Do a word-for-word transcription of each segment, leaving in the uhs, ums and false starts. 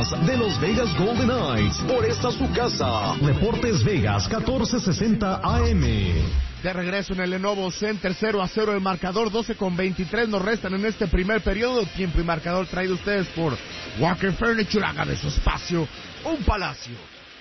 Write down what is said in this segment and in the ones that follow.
más de los Vegas Golden Knights por esta su casa. Deportes Vegas catorce sesenta A M. De regreso en el Lenovo Center, cero a cero el marcador, doce con veintitrés nos restan en este primer periodo. Tiempo y marcador traído ustedes por Walker Furniture. Haga de su espacio un palacio.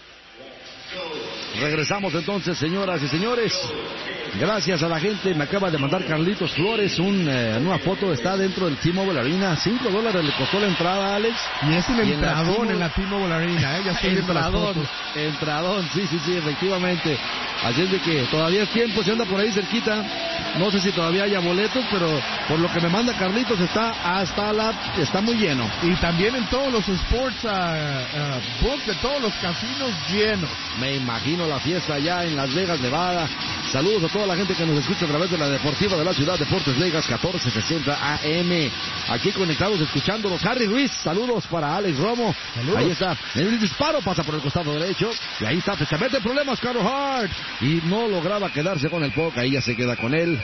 Regresamos entonces, señoras y señores. Gracias a la gente. Me acaba de mandar Carlitos Flores un, eh, una foto. Está dentro del T-Mobile Arena. cinco dólares le costó la entrada, Alex. Y es un y entradón en la T-Mobile Arena, ¿eh? Ya estoy viendo las fotos. Entradón, sí, sí, sí, efectivamente. Así es de que todavía es tiempo, se anda por ahí cerquita. No sé si todavía haya boletos, pero por lo que me manda Carlitos está hasta la... está muy lleno. Y también en todos los sports uh, uh, books de todos los casinos llenos. Me imagino la fiesta allá en Las Vegas, Nevada. Saludos a toda la gente que nos escucha a través de la Deportiva de la Ciudad, Deportes Vegas catorce sesenta A M. Aquí conectados escuchándolos. Harry Ruiz, saludos para Alex Romo. Saludos. Ahí está. El disparo pasa por el costado derecho. Y ahí está, se mete en problemas Carter Hart. Y no lograba quedarse con el puck. Ahí ya se queda con él.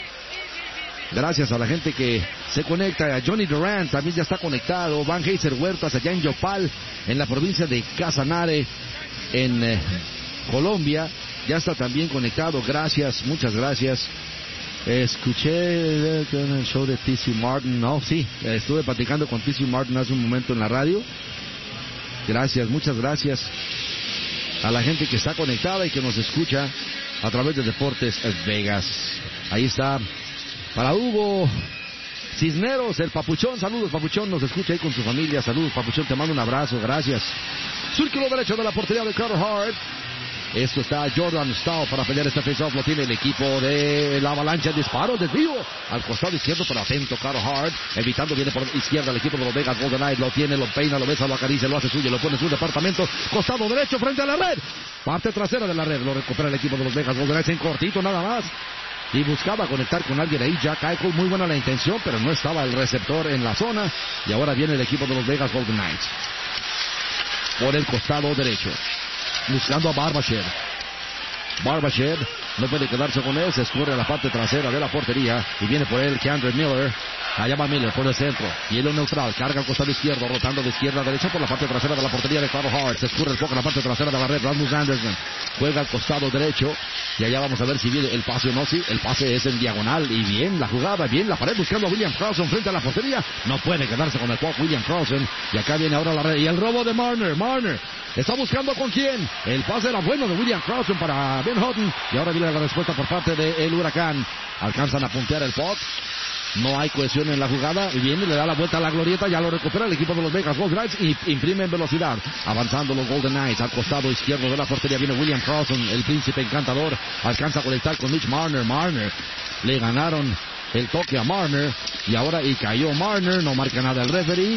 Gracias a la gente que se conecta. Johnny Durant también ya está conectado. Van Heiser Huertas allá en Yopal, en la provincia de Casanare, en eh, Colombia. Ya está también conectado. Gracias, muchas gracias. Escuché en el show de T C Martin. No, sí, estuve platicando con T C Martin hace un momento en la radio. Gracias, muchas gracias a la gente que está conectada y que nos escucha a través de Deportes Vegas. Ahí está. Para Hugo Cisneros, el Papuchón. Saludos, Papuchón. Nos escucha ahí con su familia. Saludos, Papuchón. Te mando un abrazo. Gracias. Círculo derecho de la portería de Carter Hart. Esto está Jordan Stahl para pelear este face-off. Lo tiene el equipo de la Avalancha. Disparo, desvío al costado izquierdo, pero atento Carter Hart. Evitando, viene por izquierda el equipo de los Vegas Golden Knights. Lo tiene, lo peina, lo besa, lo acaricia, lo hace suyo, lo pone en su departamento. Costado derecho frente a la red. Parte trasera de la red. Lo recupera el equipo de los Vegas Golden Knights en cortito nada más. Y buscaba conectar con alguien ahí, Jack Eichel. Muy buena la intención, pero no estaba el receptor en la zona. Y ahora viene el equipo de los Vegas Golden Knights por el costado derecho, buscando a Barbashev. Barbashev no puede quedarse con él, se escurre a la parte trasera de la portería y viene por él Keandre Miller. Allá va Miller por el centro, hielo neutral, carga al costado izquierdo, rotando de izquierda a derecha por la parte trasera de la portería de Carter Hart. Se escurre el poco en la parte trasera de la red. Rasmus Anderson juega al costado derecho y allá vamos a ver si viene el pase o no. Sí, el pase es en diagonal y bien la jugada, bien la pared, buscando a William Karlsson frente a la portería. No puede quedarse con el puck William Karlsson y acá viene ahora la red y el robo de Marner. Marner está buscando con quién. El pase era bueno de William Karlsson para Ben Hutton y ahora viene la respuesta por parte del Huracán. Alcanzan a puntear el puck. No hay cohesión en la jugada y viene, le da la vuelta a la glorieta, ya lo recupera el equipo de los Vegas Golden Knights y imprimen velocidad. Avanzando los Golden Knights al costado izquierdo de la portería viene William Karlsson, el príncipe encantador, alcanza a conectar con Mitch Marner. Marner, le ganaron el toque a Marner y ahora y cayó Marner, no marca nada el referee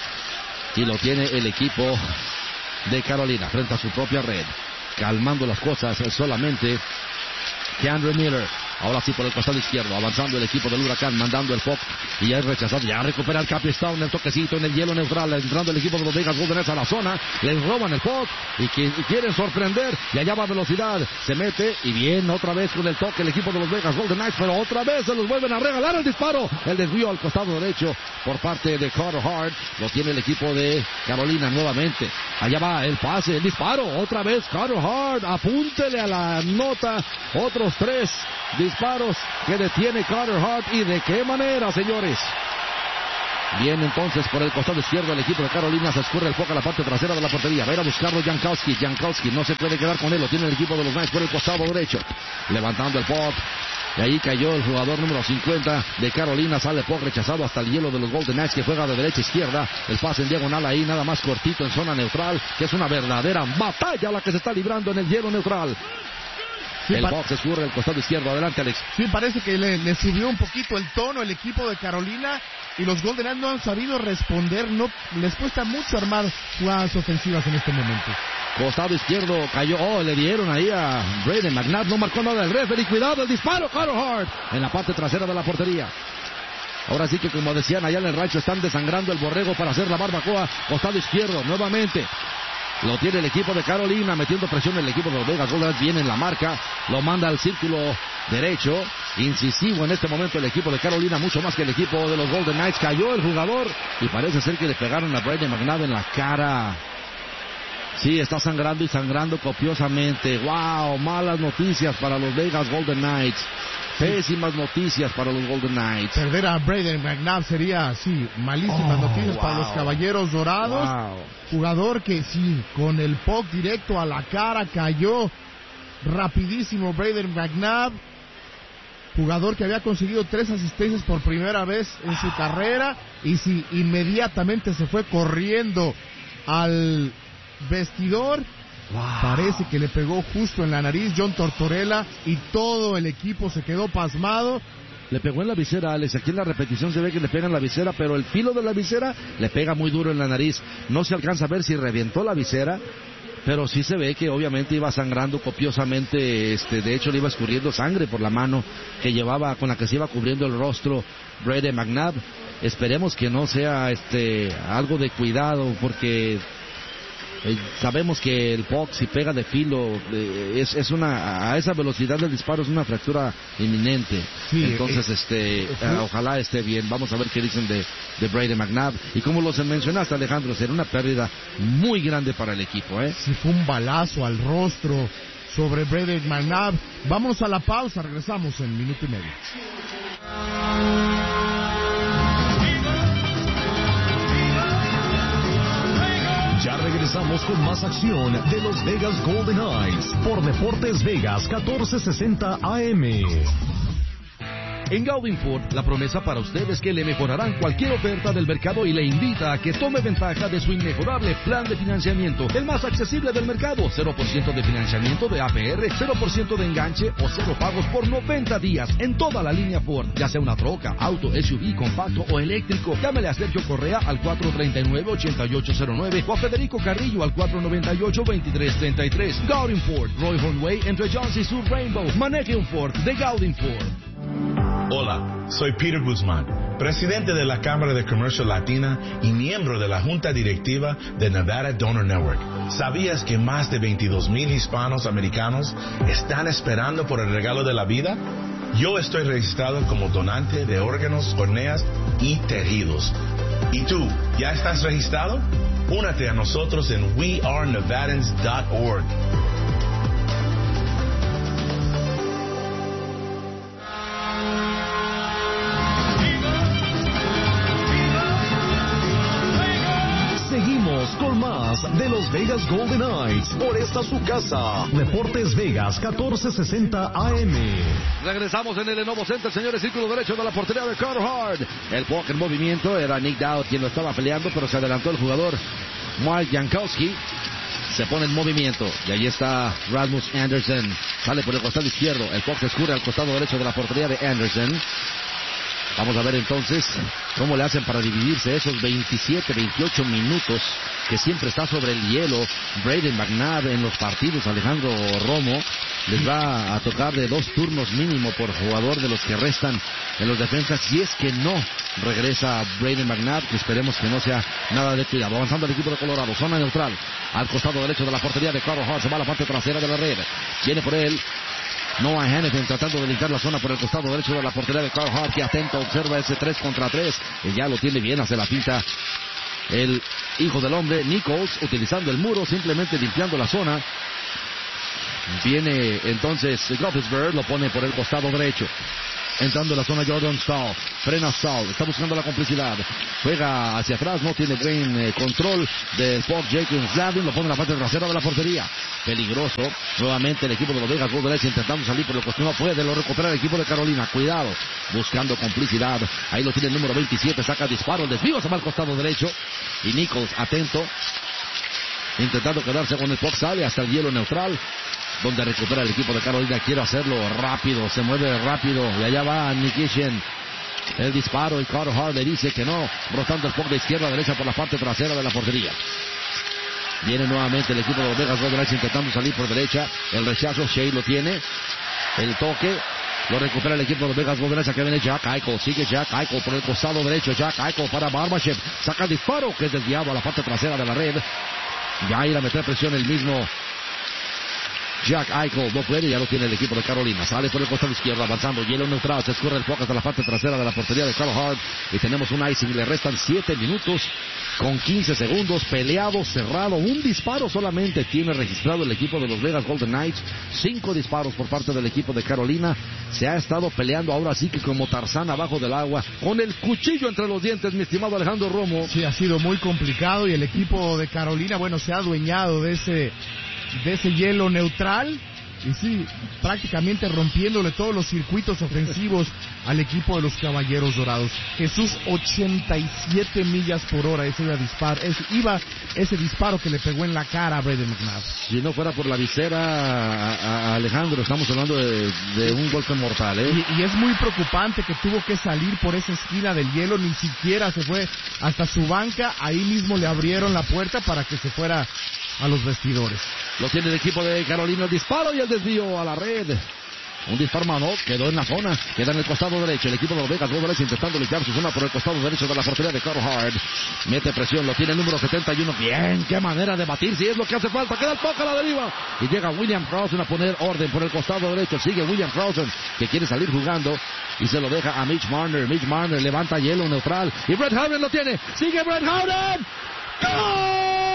y lo tiene el equipo de Carolina frente a su propia red, calmando las cosas solamente Keandre Miller. Ahora sí por el costado izquierdo, avanzando el equipo del Huracán, mandando el puck y ya es rechazado, ya recupera el Capistone, el toquecito en el hielo neutral, entrando el equipo de los Vegas Golden Knights a la zona, les roban el puck y, que, y quieren sorprender y allá va velocidad, se mete y bien otra vez con el toque el equipo de los Vegas Golden Knights, pero otra vez se los vuelven a regalar el disparo, el desvío al costado derecho por parte de Carter Hart, lo tiene el equipo de Carolina nuevamente, allá va el pase, el disparo, otra vez Carter Hart, apúntele a la nota, otros tres disparos que detiene Carter Hart y de qué manera, señores. Bien, entonces por el costado izquierdo el equipo de Carolina se escurre el foco a la parte trasera de la portería. Va a ir a buscarlo Jankowski. Jankowski no se puede quedar con él, lo tiene el equipo de los Knights por el costado derecho. Levantando el puck. Y ahí cayó el jugador número cincuenta de Carolina. Sale puck rechazado hasta el hielo de los Golden Knights que juega de derecha a izquierda. El pase en diagonal ahí, nada más cortito en zona neutral, que es una verdadera batalla la que se está librando en el hielo neutral. Sí, el box escurre el costado izquierdo. Adelante, Alex. Sí, parece que le, le subió un poquito el tono el equipo de Carolina y los Golden Knights no han sabido responder. No les cuesta mucho armar jugadas ofensivas en este momento. Costado izquierdo cayó. Oh, le dieron ahí a Brayden McNabb. No marcó nada el referee. Cuidado, el disparo. Carter Hart en la parte trasera de la portería. Ahora sí que, como decían allá en el rancho, están desangrando el borrego para hacer la barbacoa. Costado izquierdo nuevamente. Lo tiene el equipo de Carolina, metiendo presión en el equipo de los Vegas Golden Knights. Viene en la marca, lo manda al círculo derecho. Incisivo en este momento el equipo de Carolina, mucho más que el equipo de los Golden Knights. Cayó el jugador y parece ser que le pegaron a Brayden McNabb en la cara. Sí, está sangrando y sangrando copiosamente. ¡Wow! Malas noticias para los Vegas Golden Knights. Pésimas noticias para los Golden Knights. Perder a Brayden McNabb sería, sí, malísimas oh, noticias wow. para los Caballeros Dorados. Wow. Jugador que, sí, con el puck directo a la cara cayó rapidísimo Brayden McNabb. Jugador que había conseguido tres asistencias por primera vez en su carrera. Y sí, inmediatamente se fue corriendo al vestidor. Wow. Parece que le pegó justo en la nariz John Tortorella y todo el equipo se quedó pasmado. Le pegó en la visera, Alex. Aquí en la repetición se ve que le pega en la visera, pero el filo de la visera le pega muy duro en la nariz. No se alcanza a ver si reventó la visera, pero sí se ve que obviamente iba sangrando copiosamente. Este, de hecho, le iba escurriendo sangre por la mano que llevaba, con la que se iba cubriendo el rostro Brayden McNabb. Esperemos que no sea este algo de cuidado, porque Eh, sabemos que el puck, si pega de filo, eh, es, es una, a esa velocidad del disparo es una fractura inminente. Sí, entonces, eh, este, eh, eh, ojalá esté bien. Vamos a ver qué dicen de, de Brayden McNabb. Y como los mencionaste, Alejandro, será una pérdida muy grande para el equipo, ¿eh? Sí, fue un balazo al rostro sobre Brayden McNabb. Vamos a la pausa, regresamos en minuto y medio. Ya regresamos con más acción de los Vegas Golden Knights por Deportes Vegas catorce sesenta A M. En Gaudin Ford, la promesa para usted es que le mejorarán cualquier oferta del mercado y le invita a que tome ventaja de su inmejorable plan de financiamiento, el más accesible del mercado. cero por ciento de financiamiento de A P R, cero por ciento de enganche o cero pagos por noventa días en toda la línea Ford, ya sea una troca, auto, S U V, compacto o eléctrico. Llámele a Sergio Correa al cuatro tres nueve, ocho ocho cero nueve o a Federico Carrillo al cuatro nueve ocho, dos tres tres tres. Gaudin Ford, Roy Hornway, entre Johns y Sur Rainbow. Maneje un Ford de Gaudin Ford. Hola, soy Peter Guzmán, presidente de la Cámara de Comercio Latina y miembro de la Junta Directiva de Nevada Donor Network. ¿Sabías que más de veintidós mil hispanos americanos están esperando por el regalo de la vida? Yo estoy registrado como donante de órganos, córneas y tejidos. ¿Y tú, ya estás registrado? Únete a nosotros en we are nevadans dot org. Seguimos con más de los Vegas Golden Knights por esta su casa. Deportes Vegas catorce sesenta A M. Regresamos en el Lenovo Center, señores. Círculo derecho de la portería de Carter Hart. El puck en movimiento, era Nick Dowd quien lo estaba peleando, pero se adelantó el jugador Mark Jankowski. Se pone en movimiento y ahí está Rasmus Anderson. Sale por el costado izquierdo. El puck se escurre al costado derecho de la portería de Anderson. Vamos a ver entonces cómo le hacen para dividirse esos veintisiete, veintiocho minutos que siempre está sobre el hielo Brayden McNabb en los partidos. Alejandro Romo les va a tocar de dos turnos mínimo por jugador de los que restan en los defensas, si es que no regresa Brayden McNabb, que esperemos que no sea nada de cuidado. Avanzando el equipo de Colorado, zona neutral, al costado derecho de la portería de Carter Hart, se va a la parte trasera de la red, viene por él Noah Hannafin tratando de limpiar la zona por el costado derecho de la portería de Carter Hart, que atento observa ese tres contra tres, y ya lo tiene bien, hace la pinta el hijo del hombre, Nichols, utilizando el muro, simplemente limpiando la zona. Viene entonces Gothenburg, lo pone por el costado derecho. Entrando en la zona Jordan Stahl, frena Stahl, está buscando la complicidad, juega hacia atrás, no tiene buen eh, control del puck. Jacobs Glavin lo pone en la parte trasera de la portería, peligroso, nuevamente el equipo de los Vegas Golden Knights intentando salir por el costado, no puede, lo recupera el equipo de Carolina, cuidado, buscando complicidad, ahí lo tiene el número veintisiete, saca disparo, el desvío se va al costado derecho, y Nichols atento, intentando quedarse con el puck, sale hasta el hielo neutral, donde recupera el equipo de Carolina. Quiere hacerlo rápido, se mueve rápido, y allá va Nikishin, el disparo, y Carter Hart le dice que no, rotando el puck de izquierda a derecha por la parte trasera de la portería. Viene nuevamente el equipo de los Vegas Golden Knights intentando salir por derecha, el rechazo, Shea lo tiene, el toque, lo recupera el equipo de los Vegas Golden Knights, que viene Jack Eichel, sigue Jack Eichel por el costado derecho, Jack Eichel para Barbashev, saca el disparo que es desviado a la parte trasera de la red. Ya ir a meter presión el mismo Jack Eichel, no puede, ya lo tiene el equipo de Carolina. Sale por el costado izquierdo, avanzando, hielo neutral, se escurre el puck hasta la parte trasera de la portería de Carl Hart. Y tenemos un icing, le restan siete minutos con quince segundos, peleado, cerrado. Un disparo solamente tiene registrado el equipo de los Vegas Golden Knights. Cinco disparos por parte del equipo de Carolina. Se ha estado peleando ahora sí que como Tarzán abajo del agua, con el cuchillo entre los dientes, mi estimado Alejandro Romo. Sí, ha sido muy complicado y el equipo de Carolina, bueno, se ha adueñado de ese... de ese hielo neutral y sí, prácticamente rompiéndole todos los circuitos ofensivos al equipo de los Caballeros Dorados. Jesús, ochenta y siete millas por hora ese iba, disparo, ese, iba ese disparo que le pegó en la cara a Brayden McNabb. Si no fuera por la visera, a, a Alejandro, estamos hablando de, de un golpe mortal, ¿eh? Y, y es muy preocupante que tuvo que salir por esa esquina del hielo, ni siquiera se fue hasta su banca, ahí mismo le abrieron la puerta para que se fuera a los vestidores. Lo tiene el equipo de Carolina, el disparo y el desvío a la red. Un disparo mano, quedó en la zona, queda en el costado derecho. El equipo de los Vegas Golden Knights intentando limpiar su zona por el costado derecho de la portería de Carl Hart. Mete presión, lo tiene el número setenta y uno. Bien, qué manera de batir, si es lo que hace falta. Queda el poco a la deriva. Y llega William Crosson a poner orden por el costado derecho. Sigue William Crosson, que quiere salir jugando. Y se lo deja a Mitch Marner. Mitch Marner levanta hielo neutral. Y Brett Howden lo tiene. Sigue Brett Howden. ¡Gol!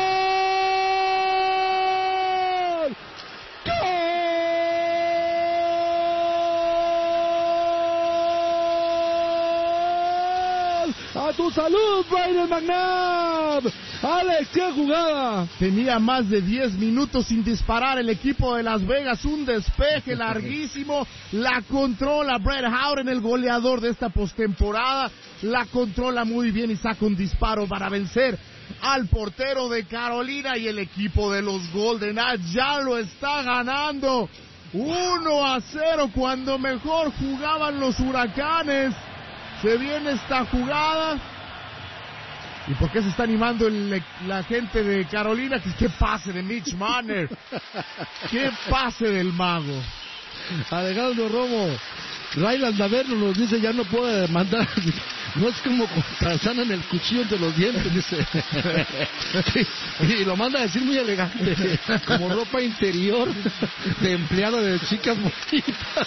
¡A tu salud, Brayden McNabb! ¡Alex, qué jugada! Tenía más de diez minutos sin disparar el equipo de Las Vegas. Un despeje larguísimo. La controla Brett Howden, el goleador de esta postemporada. La controla muy bien y saca un disparo para vencer al portero de Carolina. Y el equipo de los Golden Knights ya lo está ganando. uno a cero cuando mejor jugaban los Huracanes. Se viene esta jugada. ¿Y por qué se está animando el, la gente de Carolina? ¿Qué pase de Mitch Marner? ¿Qué pase del mago? Alejandro Romo, Rayland Daverno nos dice ya no puede mandar. No es como Tarzán en el cuchillo entre los dientes, dice. Y lo manda a decir muy elegante, como ropa interior de empleado de chicas bonitas.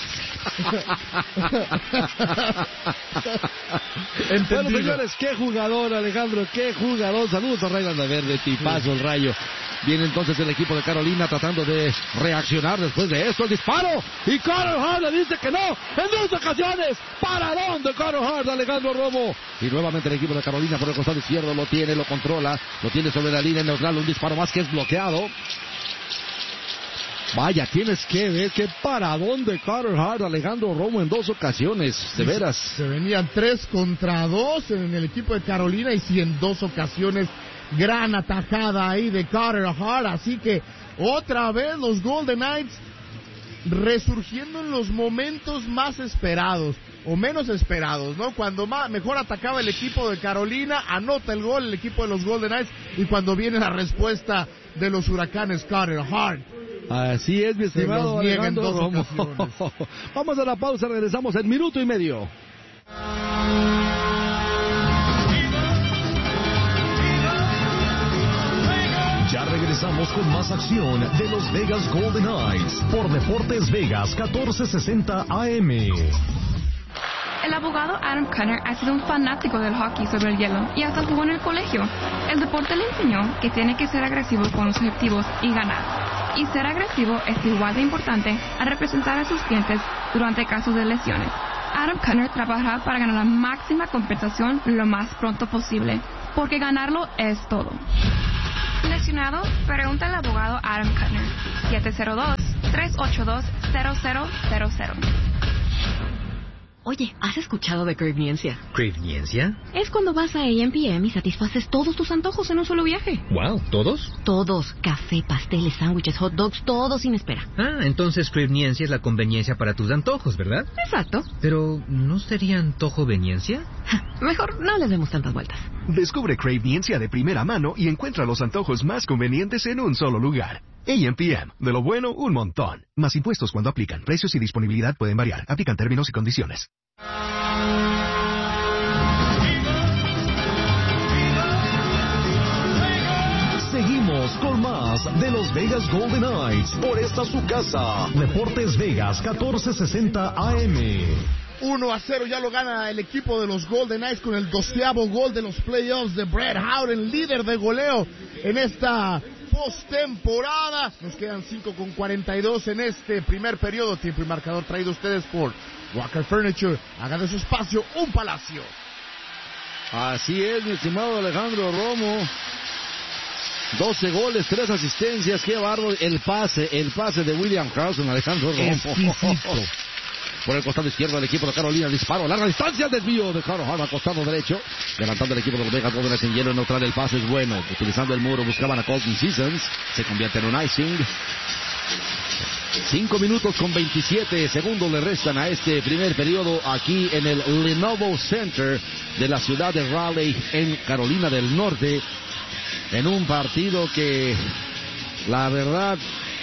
Bueno, señores, qué jugador, Alejandro, qué jugador. Saludos a Rayland Daverno, tipazo el Rayo. Viene entonces el equipo de Carolina tratando de reaccionar después de esto. El disparo. Y Carl Hart le dice que no. En dos ocasiones. Paradón de Carl Hart, Alejandro Romo. Y nuevamente el equipo de Carolina por el costado izquierdo. Lo tiene, lo controla. Lo tiene sobre la línea neutral. Un disparo más que es bloqueado. Vaya, tienes que ver qué paradón de Carl Hart, Alejandro Romo, en dos ocasiones. De veras. Se venían tres contra dos en el equipo de Carolina. Y sí, en dos ocasiones. Gran atajada ahí de Carter Hart, así que otra vez los Golden Knights resurgiendo en los momentos más esperados, o menos esperados, ¿no? Cuando más, mejor atacaba el equipo de Carolina, anota el gol el equipo de los Golden Knights, y cuando viene la respuesta de los Huracanes, Carter Hart. Así es, mi estimado Alejandro Romo. Vamos a la pausa, regresamos en minuto y medio. Ya regresamos con más acción de los Vegas Golden Knights por Deportes Vegas catorce sesenta A M. El abogado Adam Cunner ha sido un fanático del hockey sobre el hielo y hasta jugó en el colegio. El deporte le enseñó que tiene que ser agresivo con los objetivos y ganar. Y ser agresivo es igual de importante a representar a sus clientes durante casos de lesiones. Adam Cunner trabajará para ganar la máxima compensación lo más pronto posible, porque ganarlo es todo. Lesionado, pregunta al abogado Adam Cunner. siete cero dos, tres ocho dos, cero cero cero cero. Oye, ¿has escuchado de Cravniencia? ¿Cravniencia? Es cuando vas a A M P M y satisfaces todos tus antojos en un solo viaje. Wow, ¿todos? Todos. Café, pasteles, sándwiches, hot dogs, todo sin espera. Ah, entonces Cravniencia es la conveniencia para tus antojos, ¿verdad? Exacto. Pero, ¿no sería antojoveniencia? Mejor no les demos tantas vueltas. Descubre Cravniencia de primera mano y encuentra los antojos más convenientes en un solo lugar. A M P M. De lo bueno, un montón. Más impuestos cuando aplican. Precios y disponibilidad pueden variar. Aplican términos y condiciones. Seguimos con más de Los Vegas Golden Knights por esta su casa. Deportes Vegas catorce sesenta A M. uno a cero ya lo gana el equipo de los Golden Knights con el doceavo gol de los playoffs de Brett Howden, líder de goleo en esta postemporada. Nos quedan cinco con cuarenta y dos en este primer periodo. Tiempo y marcador traído a ustedes por Walker Furniture. Haga de su espacio un palacio. Así es, mi estimado Alejandro Romo. doce goles, tres asistencias. Qué bárbaro. El pase, el pase de William Carlson, Alejandro Romo. Exquisito. Por el costado izquierdo del equipo de Carolina, disparo a larga distancia, desvío de Carl Hart al costado derecho, levantando el equipo de los Vegas Golden Knights en hielo neutral. El pase es bueno, utilizando el muro buscaban a Colton Sissons, se convierte en un icing. Cinco minutos con veintisiete segundos le restan a este primer periodo aquí en el Lenovo Center de la ciudad de Raleigh en Carolina del Norte, en un partido que la verdad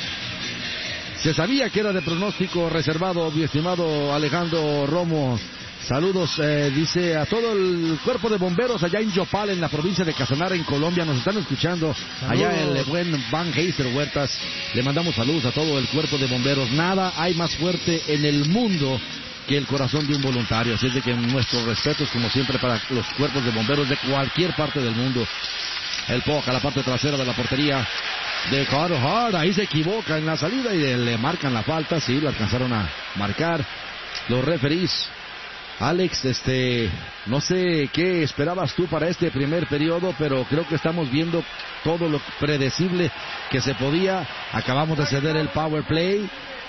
se sabía que era de pronóstico reservado, mi estimado Alejandro Romo. Saludos, eh, dice a todo el cuerpo de bomberos allá en Yopal, en la provincia de Casanare, en Colombia. Nos están escuchando. Saludos. Allá el buen Van Heister Huertas. Le mandamos saludos a todo el cuerpo de bomberos. Nada hay más fuerte en el mundo que el corazón de un voluntario. Así es de que nuestros respetos, como siempre, para los cuerpos de bomberos de cualquier parte del mundo. El Puck a la parte trasera de la portería de Carl Hart. Ahí se equivoca en la salida y le marcan la falta. Sí, lo alcanzaron a marcar los referees. Alex, este, no sé qué esperabas tú para este primer periodo, pero creo que estamos viendo todo lo predecible que se podía. Acabamos de ceder el power play.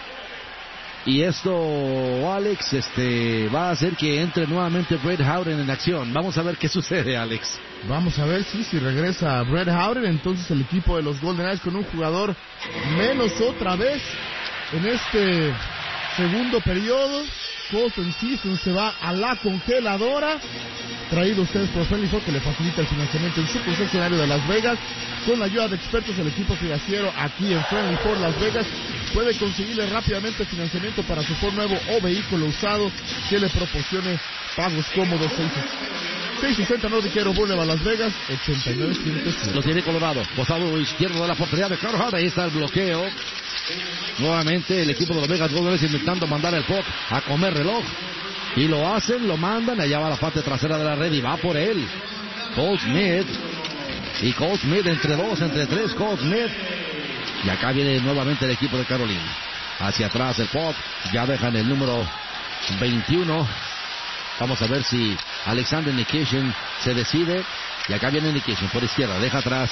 Y esto, Alex, este, va a hacer que entre nuevamente Brett Howden en acción. Vamos a ver qué sucede, Alex. Vamos a ver, sí, si regresa Brett Howden, entonces el equipo de los Golden Knights con un jugador menos otra vez en este segundo periodo. Colton Sissons se va a la congeladora. Traído ustedes por Friendly Ford, que le facilita el financiamiento en su concesionario de Las Vegas. Con la ayuda de expertos, el equipo financiero aquí en Friendly Ford Las Vegas puede conseguirle rápidamente financiamiento para su Ford nuevo o vehículo usado que le proporcione pagos cómodos. seiscientos sesenta Nordiquero Boulevard, Las Vegas, ochenta y nueve ciento siete. Lo tiene Colorado, costado izquierdo de la portería de Carl Hart. Ahí está el bloqueo. Nuevamente el equipo de los Vegas Golden Knights intentando mandar el puck a comer reloj. Y lo hacen, lo mandan, allá va la parte trasera de la red y va por él. Cole Smith. Y Cole Smith entre dos, entre tres, Cole Smith. Y acá viene nuevamente el equipo de Carolina. Hacia atrás el puck, ya dejan el número veintiuno. Vamos a ver si Alexander Nikishin se decide. Y acá viene Nikishin por izquierda, deja atrás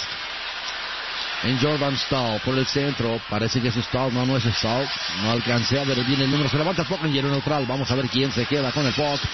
en Jordan Stahl por el centro. Parece que es Stahl, no, no es Stahl. No alcancé a ver bien el número. Se levanta el puck en hielo neutral. Vamos a ver quién se queda con el puck.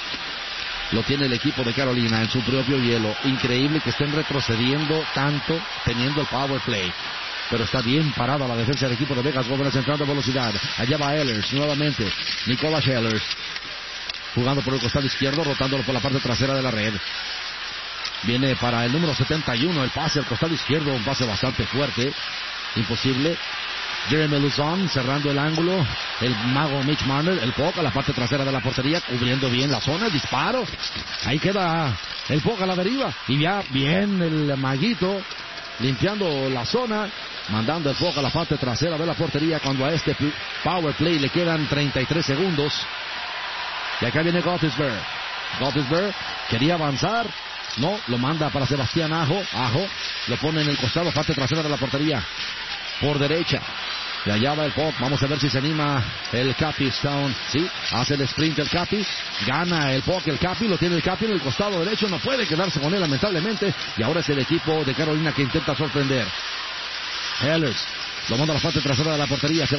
Lo tiene el equipo de Carolina en su propio hielo. Increíble que estén retrocediendo tanto teniendo el power play. Pero está bien parada la defensa del equipo de Vegas Golden Knights, entrando a velocidad. Allá va Ehlers nuevamente. Nicolas Ehlers jugando por el costado izquierdo, rotándolo por la parte trasera de la red. Viene para el número setenta y uno, el pase al costado izquierdo, un pase bastante fuerte, imposible. Jeremy Luzon cerrando el ángulo, el mago Mitch Marner, el puck a la parte trasera de la portería, cubriendo bien la zona, disparo. Ahí queda el puck a la deriva, y ya bien el maguito, limpiando la zona, mandando el puck a la parte trasera de la portería, cuando a este power play le quedan treinta y tres segundos. Y acá viene Gottisberg. Gottisberg quería avanzar. No, lo manda para Sebastián Ajo. Ajo lo pone en el costado, parte trasera de la portería. Por derecha. Y allá va el puck. Vamos a ver si se anima el Capi Stone. Sí, hace el sprint el Capi. Gana el puck el Capi. Lo tiene el Capi en el costado derecho. No puede quedarse con él, lamentablemente. Y ahora es el equipo de Carolina que intenta sorprender. Ehlers lo manda a la parte trasera de la portería.